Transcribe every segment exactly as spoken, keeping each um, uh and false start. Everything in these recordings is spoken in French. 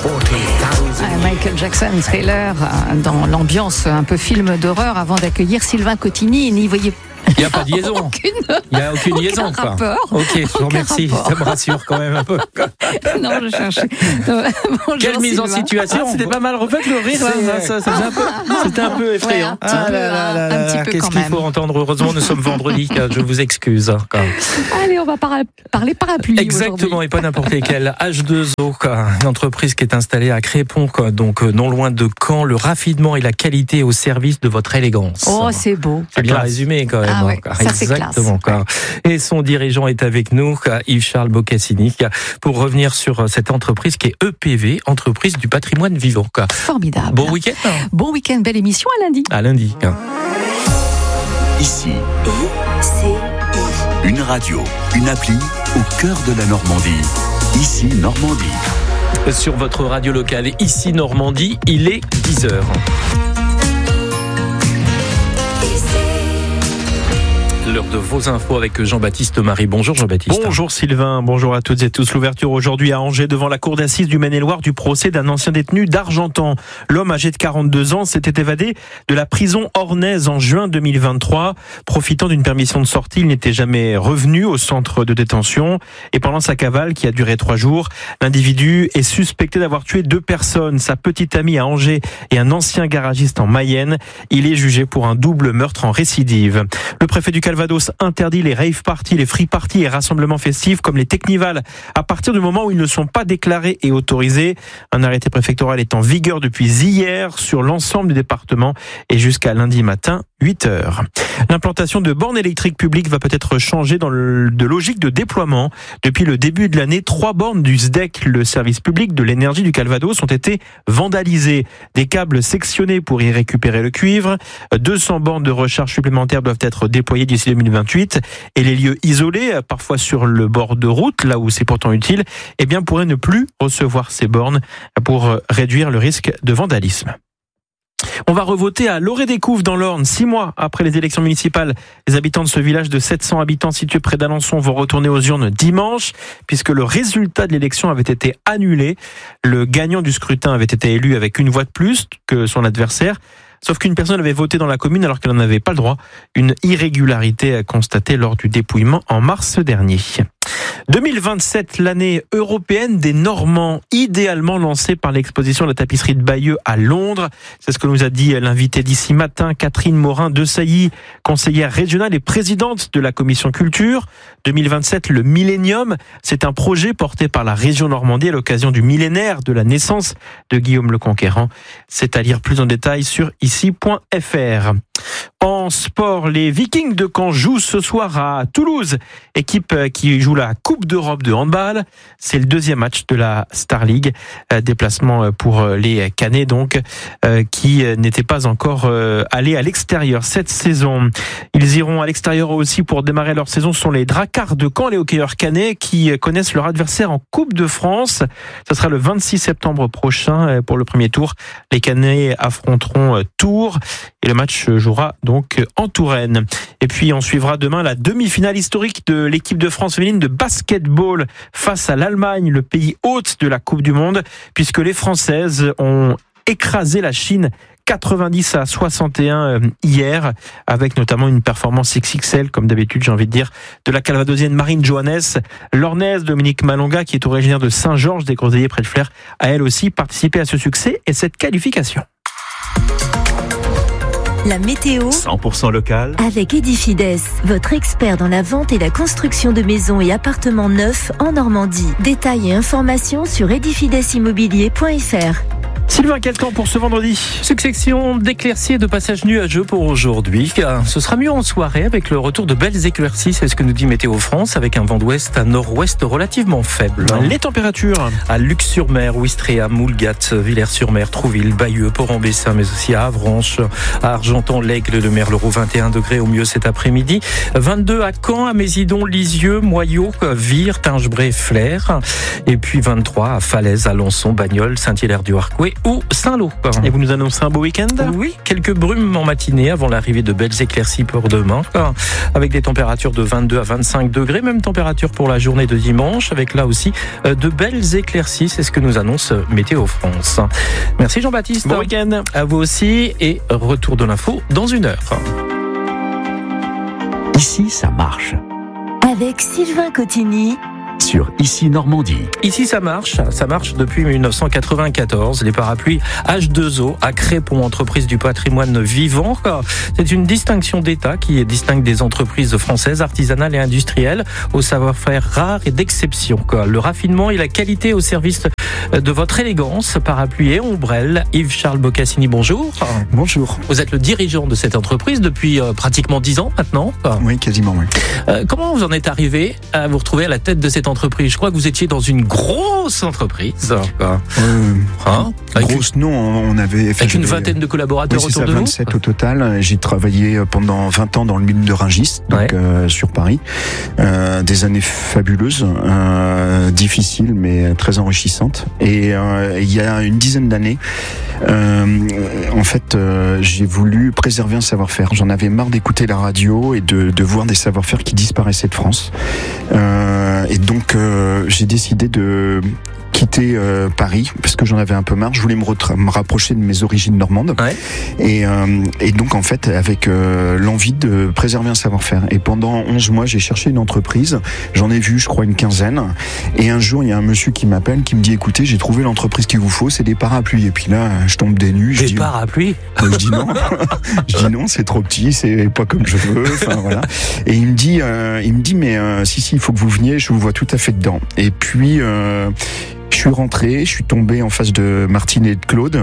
Ah, Michael Jackson, Thriller, dans l'ambiance un peu film d'horreur, avant d'accueillir Sylvain Cotigny. N'y voyez Il n'y a pas de liaison. Aucune, Il n'y a aucune aucun liaison. Quoi. Rapport. Ok, je vous remercie. Rapport. Ça me rassure quand même un peu. Non, je cherchais. Bonjour, Quelle mise en Sylvain. situation. Ah, c'était pas mal. Refaites le rire, là. Ça, ça faisait un peu, c'était un peu effrayant. Ouais, un petit Ah peu, là là là un là petit là, peu qu'est-ce quand qu'il même. faut entendre? Heureusement, nous sommes vendredi. Je vous excuse. Quoi. Allez, on va par- parler parapluie. Exactement, aujourd'hui. et pas n'importe lesquels. H deux O, quoi, une entreprise qui est installée à Crépon, quoi, donc euh, non loin de Caen. Le raffinement et la qualité au service de votre élégance. Oh, c'est beau. C'est bien classe. résumé quand même. Ah ouais, quoi. ça, c'est Exactement. Quoi. Et son dirigeant est avec nous, quoi, Yves-Charles Boccassini, quoi, pour revenir sur cette entreprise qui est E P V, entreprise du patrimoine vivant. Quoi. Formidable. Bon week-end. Bon week-end, belle émission à lundi. À lundi. Quoi. Ici, I C I. une radio, une appli au cœur de la Normandie. Ici, Normandie. Sur votre radio locale, ici Normandie, il est dix heures. L'heure de vos infos avec Jean-Baptiste Marie. Bonjour Jean-Baptiste. Bonjour Sylvain, bonjour à toutes et tous. L'ouverture aujourd'hui à Angers devant la cour d'assises du Maine-et-Loire du procès d'un ancien détenu d'Argentan. L'homme âgé de quarante-deux ans s'était évadé de la prison ornaise en juin deux mille vingt-trois. Profitant d'une permission de sortie, il n'était jamais revenu au centre de détention. Et pendant sa cavale, qui a duré trois jours, l'individu est suspecté d'avoir tué deux personnes, sa petite amie à Angers et un ancien garagiste en Mayenne. Il est jugé pour un double meurtre en récidive. Le préfet du Calvados interdit les rave parties, les free parties et rassemblements festifs comme les technivals à partir du moment où ils ne sont pas déclarés et autorisés. Un arrêté préfectoral est en vigueur depuis hier sur l'ensemble du département et jusqu'à lundi matin, huit heures. L'implantation de bornes électriques publiques va peut-être changer dans le, de logique de déploiement. Depuis le début de l'année, trois bornes du S D E C, le service public de l'énergie du Calvados, ont été vandalisées. Des câbles sectionnés pour y récupérer le cuivre. deux cents bornes de recharge supplémentaires doivent être déployées d'ici deux mille vingt-huit. Et les lieux isolés, parfois sur le bord de route, là où c'est pourtant utile, eh bien, pourraient ne plus recevoir ces bornes pour réduire le risque de vandalisme. On va revoter à Loré-des-Couves dans l'Orne. Six mois après les élections municipales, les habitants de ce village de sept cents habitants situé près d'Alençon vont retourner aux urnes dimanche, puisque le résultat de l'élection avait été annulé. Le gagnant du scrutin avait été élu avec une voix de plus que son adversaire. Sauf qu'une personne avait voté dans la commune alors qu'elle n'en avait pas le droit. Une irrégularité constatée lors du dépouillement en mars dernier. deux mille vingt-sept, l'année européenne des Normands, idéalement lancée par l'exposition de la tapisserie de Bayeux à Londres. C'est ce que nous a dit l'invitée d'ici matin, Catherine Morin-Desailly, conseillère régionale et présidente de la commission culture. deux mille vingt-sept, le Millénium, c'est un projet porté par la région Normandie à l'occasion du millénaire de la naissance de Guillaume le Conquérant. C'est à lire plus en détail sur ici point f r. En sport, les Vikings de Caen jouent ce soir à Toulouse, équipe qui joue la Coupe d'Europe de handball. C'est le deuxième match de la Star League. Déplacement pour les Canets, donc, qui n'étaient pas encore allés à l'extérieur cette saison. Ils iront à l'extérieur aussi pour démarrer leur saison. Ce sont les Dracards de Caen, les hockeyeurs canets, qui connaissent leur adversaire en Coupe de France. Ce sera le vingt-six septembre prochain pour le premier tour. Les Canets affronteront Tours et le match jouera donc en Touraine. Et puis on suivra demain la demi-finale historique de l'équipe de France féminine de basketball face à l'Allemagne, le pays hôte de la Coupe du Monde, puisque les Françaises ont écrasé la Chine quatre-vingt-dix à soixante et un hier, avec notamment une performance X X L, comme d'habitude, j'ai envie de dire, de la calvadosienne Marine Johannes. L'Ornaise Dominique Malonga, qui est originaire de Saint-Georges des Groseilliers près de Flers, a elle aussi participé à ce succès et cette qualification. La météo cent pour cent local. avec Edifides, votre expert dans la vente et la construction de maisons et appartements neufs en Normandie. Détails et informations sur edifides immobilier point f r. Sylvain, quel temps pour ce vendredi ? Succession d'éclaircies et de passages nuageux pour aujourd'hui. Ce sera mieux en soirée avec le retour de belles éclaircies, c'est ce que nous dit Météo France, avec un vent d'ouest à nord-ouest relativement faible. Les températures ? À Luc-sur-Mer, Ouistreham, Moulgat, Villers-sur-Mer, Trouville, Bayeux, Port-en-Bessin, mais aussi à Avranches, à Argentan, l'Aigle, le Merleau, vingt et un degrés au mieux cet après-midi. vingt-deux à Caen, à Mésidon, Lisieux, Moyaux, Vire, Tingebray, Flers. Et puis vingt-trois à Falaise, Alençon, Bagnols, Saint-Hilaire-du-Harcouët ou Saint-Lô. Et vous nous annoncez un beau week-end ? Oui, quelques brumes en matinée avant l'arrivée de belles éclaircies pour demain, avec des températures de vingt-deux à vingt-cinq degrés, même température pour la journée de dimanche, avec là aussi de belles éclaircies, c'est ce que nous annonce Météo France. Merci Jean-Baptiste. Bon week-end. À vous aussi, et retour de l'info dans une heure. Ici, ça marche. Avec Sylvain Cotigny Sur Ici Normandie. Ici, ça marche. Ça marche depuis dix-neuf cent quatre-vingt-quatorze. Les parapluies H deux O à Crépon, entreprise du patrimoine vivant. C'est une distinction d'État qui distingue des entreprises françaises, artisanales et industrielles au savoir-faire rare et d'exception. Le raffinement et la qualité au service de votre élégance. Parapluie et ombrelle. Yves-Charles Boccassini, bonjour. Bonjour. Vous êtes le dirigeant de cette entreprise depuis pratiquement dix ans maintenant. Oui, quasiment, oui. Euh, comment vous en êtes arrivé à vous retrouver à la tête de cette entreprise? Je crois que vous étiez dans une grosse entreprise. Euh, hein grosse, une, non, on avait... Avec une vingtaine de collaborateurs oui, autour ça, de vous. vingt-sept au total. J'ai travaillé pendant vingt ans dans le mine de Rungis, donc ouais. euh, sur Paris. Euh, des années fabuleuses, euh, difficiles mais très enrichissantes. Et euh, il y a une dizaine d'années, euh, en fait, euh, j'ai voulu préserver un savoir-faire. J'en avais marre d'écouter la radio et de, de voir des savoir-faire qui disparaissaient de France. Euh, et donc, euh, j'ai décidé de quitter euh, Paris parce que j'en avais un peu marre. Je voulais me, retra- me rapprocher de mes origines normandes. Ouais. Et, euh, et donc, en fait, avec euh, l'envie de préserver un savoir-faire. Et pendant onze mois, j'ai cherché une entreprise. J'en ai vu, je crois, une quinzaine. Et un jour, il y a un monsieur qui m'appelle, qui me dit, écoutez, j'ai trouvé l'entreprise qu'il vous faut, c'est des parapluies. Et puis là, je tombe des nues. Des je dis, parapluies euh, Je dis non. je dis non, c'est trop petit, c'est pas comme je veux. Enfin, voilà. Et il me dit, euh, il me dit, mais euh, si, si, il faut que vous veniez, je vous vois tout à fait dedans. Et puis, euh, je suis rentré, je suis tombé en face de Martine et de Claude.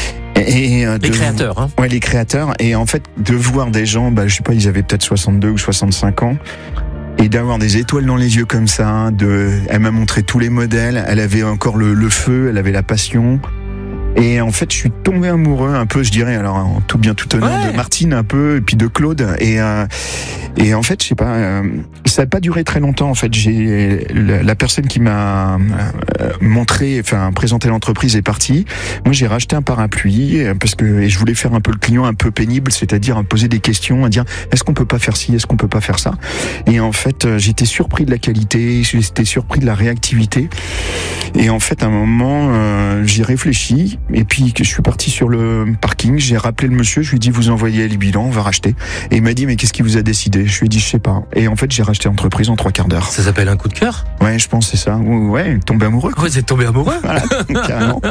Et, euh, les de, créateurs, hein. Ouais, les créateurs. Et en fait, de voir des gens, bah, je sais pas, ils avaient peut-être soixante-deux ou soixante-cinq ans. Et d'avoir des étoiles dans les yeux comme ça, de, elle m'a montré tous les modèles, elle avait encore le, le feu, elle avait la passion. Et en fait, je suis tombé amoureux un peu, je dirais, alors en tout bien tout honneur, ouais. de Martine un peu, et puis de Claude. Et, euh, et en fait, je sais pas, euh, ça n'a pas duré très longtemps. En fait, j'ai la, la personne qui m'a euh, montré, enfin présenté l'entreprise est partie. Moi, j'ai racheté un parapluie parce que et je voulais faire un peu le client un peu pénible, c'est-à-dire à poser des questions, à dire est-ce qu'on peut pas faire ci, est-ce qu'on peut pas faire ça. Et en fait, j'étais surpris de la qualité, j'étais surpris de la réactivité. Et en fait, à un moment, euh, j'y réfléchis. Et puis je suis parti sur le parking, j'ai rappelé le monsieur, je lui ai dit vous envoyez les bilans, on va racheter. Et il m'a dit mais qu'est-ce qui vous a décidé? Je lui ai dit je sais pas. Et en fait j'ai racheté l'entreprise en trois quarts d'heure. Ça s'appelle un coup de cœur? Ouais, je pense c'est ça. Ouais, tombé amoureux. Vous êtes tombé amoureux? Voilà, carrément.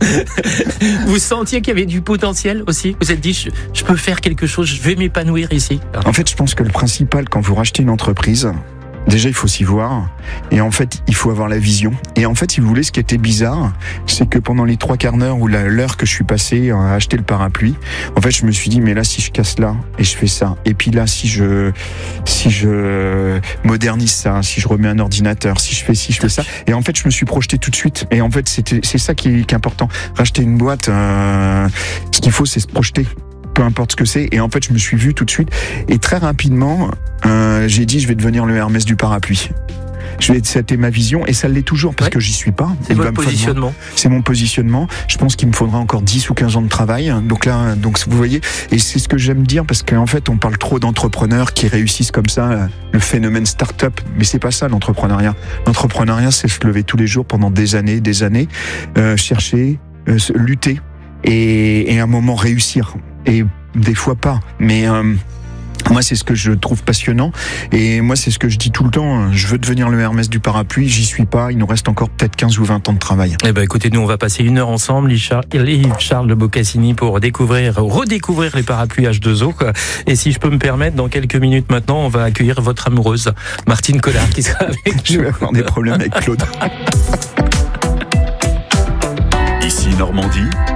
Vous sentiez qu'il y avait du potentiel aussi? Vous êtes dit je, je peux faire quelque chose, je vais m'épanouir ici? En fait je pense que le principal quand vous rachetez une entreprise, déjà, il faut s'y voir. Et en fait, il faut avoir la vision. Et en fait, si vous voulez, ce qui était bizarre, c'est que pendant les trois quarts d'heure ou la, l'heure que je suis passé à acheter le parapluie, en fait, je me suis dit, mais là, si je casse là, et je fais ça, et puis là, si je, si je modernise ça, si je remets un ordinateur, si je fais ci, je fais ça. Et en fait, je me suis projeté tout de suite. Et en fait, c'était, c'est ça qui est, qui est important. Racheter une boîte, euh, ce qu'il faut, c'est se projeter. Peu importe ce que c'est. Et en fait, je me suis vu tout de suite. Et très rapidement, euh, j'ai dit, je vais devenir le Hermès du parapluie. Je vais, c'était ma vision et ça l'est toujours parce ouais. que j'y suis pas. C'est votre positionnement. C'est mon positionnement. Je pense qu'il me faudra encore dix ou quinze ans de travail. Donc là, donc vous voyez, et c'est ce que j'aime dire parce qu'en fait, on parle trop d'entrepreneurs qui réussissent comme ça, le phénomène start-up. Mais c'est pas ça l'entrepreneuriat. L'entrepreneuriat, c'est se lever tous les jours pendant des années, des années, euh, chercher, euh, lutter et, et à un moment réussir. Et des fois pas. Mais euh, moi, c'est ce que je trouve passionnant. Et moi, c'est ce que je dis tout le temps. Je veux devenir le Hermès du parapluie. J'y suis pas. Il nous reste encore peut-être quinze ou vingt ans de travail. Eh ben, écoutez, nous, on va passer une heure ensemble, Yves-Charles Boccassini, pour découvrir, redécouvrir les parapluies H deux O. Et si je peux me permettre, dans quelques minutes maintenant, on va accueillir votre amoureuse, Martine Collard, qui sera avec nous. Je vais avoir des problèmes avec Claude. Ici Normandie.